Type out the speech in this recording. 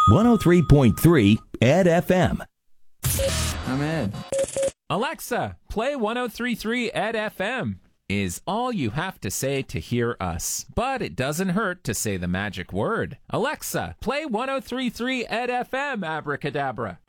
103.3 Ed FM. I'm Ed. Alexa, play 103.3 Ed FM is all you have to say to hear us. But it doesn't hurt to say the magic word. Alexa, play 103.3 Ed FM, abracadabra.